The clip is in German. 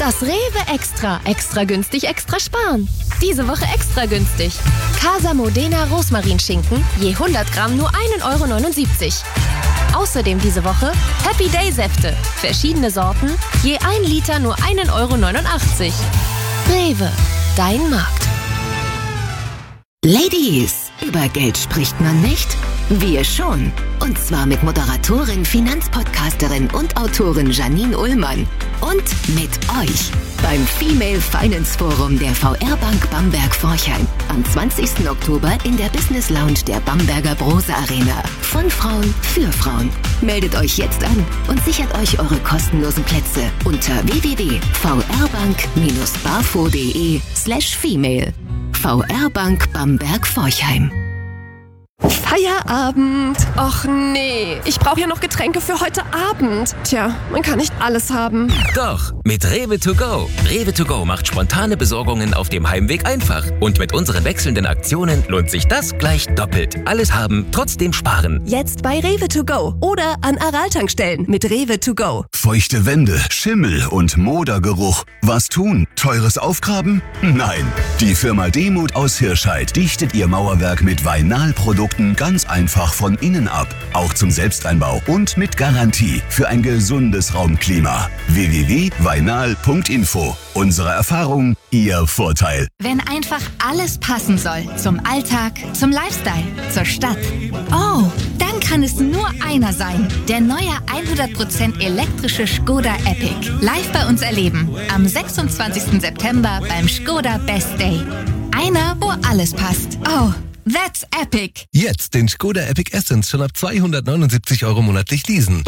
Das Rewe Extra. Extra günstig, extra sparen. Diese Woche extra günstig. Casa Modena Rosmarinschinken, je 100 Gramm nur 1,79 €. Außerdem diese Woche Happy Day Säfte. Verschiedene Sorten, je 1 Liter nur 1,89 €. Rewe, dein Markt. Ladies, über Geld spricht man nicht? Wir schon. Und zwar mit Moderatorin, Finanzpodcasterin und Autorin Janine Ullmann. Und mit euch beim Female Finance Forum der VR Bank Bamberg-Forchheim am 20. Oktober in der Business Lounge der Bamberger Brose Arena. Von Frauen für Frauen. Meldet euch jetzt an und sichert euch eure kostenlosen Plätze unter www.vrbank-bafo.de/female. VR Bank Bamberg-Forchheim. Feierabend. Och nee, ich brauche ja noch Getränke für heute Abend. Tja, man kann nicht alles haben. Doch, mit Rewe to go. Rewe to go macht spontane Besorgungen auf dem Heimweg einfach. Und mit unseren wechselnden Aktionen lohnt sich das gleich doppelt. Alles haben, trotzdem sparen. Jetzt bei Rewe to go oder an Aral-Tankstellen mit Rewe to go. Feuchte Wände, Schimmel und Modergeruch. Was tun? Teures aufgraben? Nein. Die Firma Demuth aus Hirscheid dichtet ihr Mauerwerk mit Vinyl-Produkten ganz einfach von innen ab. Auch zum Selbsteinbau und mit Garantie für ein gesundes Raumklima. www.vinyl.info. Unsere Erfahrung, Ihr Vorteil. Wenn einfach alles passen soll. Zum Alltag, zum Lifestyle, zur Stadt. Oh, dann kann es nur einer sein. Der neue 100% elektrische Škoda Epic. Live bei uns erleben. Am 26. September beim Škoda Best Day. Einer, wo alles passt. Oh, that's epic. Jetzt den Škoda Epic Essence schon ab 279 € monatlich leasen.